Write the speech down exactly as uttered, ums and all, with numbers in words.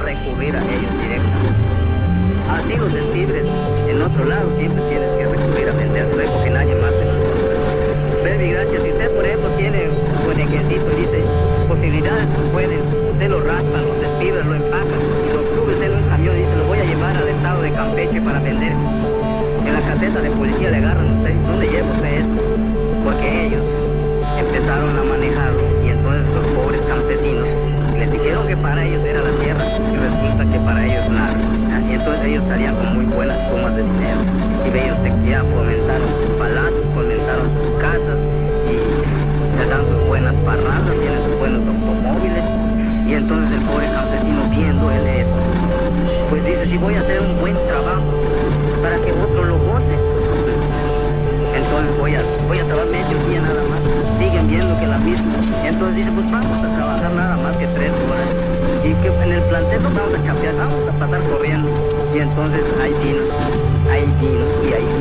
recurrir a ellos directamente. Así los despibres, en otro lado siempre tienes que recurrir a vender luego que nadie más te lo compra. Baby, gracias. Si usted, por ejemplo, tiene un buen ejército, dice, posibilidades, pueden, usted lo raspa, los despibres, lo empacan y lo sube en un camión y dice, lo voy a llevar al estado de Campeche para vender. En la caseta de policía le agarran a usted, ¿dónde lleva usted eso? Porque ellos empezaron a manejarlo y entonces los pobres campesinos les dijeron que para ellos era la tierra y resulta que para ellos nada. Y entonces ellos salían con muy buenas sumas de dinero y ellos ya fomentaron sus palacios, fomentaron sus casas y les dan sus buenas parrandas, tienen sus buenos automóviles y entonces el pobre campesino viendo él eso, pues dice, si voy a hacer un buen trabajo para que otro lo goce, entonces voy a, voy a trabajar medio día nada más, siguen viendo que la misma, entonces dice, pues vamos a trabajar nada más que tres horas y que en el plantel nos vamos a cambiar, vamos a pasar corriendo y entonces ahí vino, ahí vino y ahí